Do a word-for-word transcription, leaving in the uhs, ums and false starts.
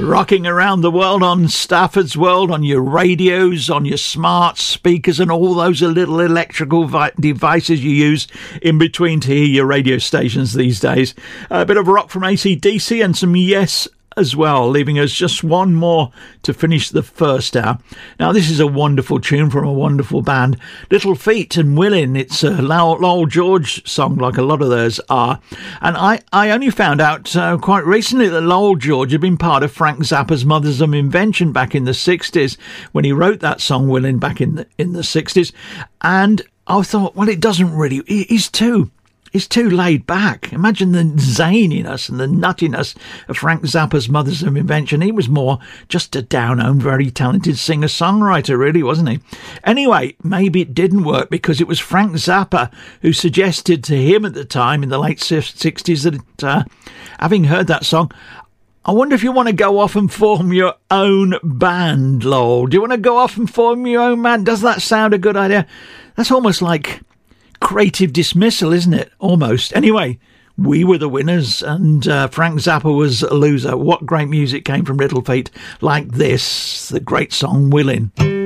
Rocking around the world on Stafford's World, on your radios, on your smart speakers and all those little electrical vi- devices you use in between to hear your radio stations these days. A bit of rock from A C D C and some Yes as well, leaving us just one more to finish the first hour. Now, this is a wonderful tune from a wonderful band, Little Feat and Willin'. It's a Lowell, Lowell George song, like a lot of theirs are. And I, I only found out uh, quite recently that Lowell George had been part of Frank Zappa's Mothers of Invention back in the sixties, when he wrote that song, Willin', back in the, in the sixties. And I thought, well, it doesn't really... He's too... It's too laid back. Imagine the zaniness and the nuttiness of Frank Zappa's Mothers of Invention. He was more just a down-home, very talented singer-songwriter, really, wasn't he? Anyway, maybe it didn't work because it was Frank Zappa who suggested to him at the time, in the late sixties, that uh, having heard that song, I wonder if you want to go off and form your own band, Lowell. Do you want to go off and form your own band? Does that sound a good idea? That's almost like creative dismissal, isn't it? Almost. Anyway, we were the winners and uh, Frank Zappa was a loser. What great music came from Little Feat like this, the great song Willin'.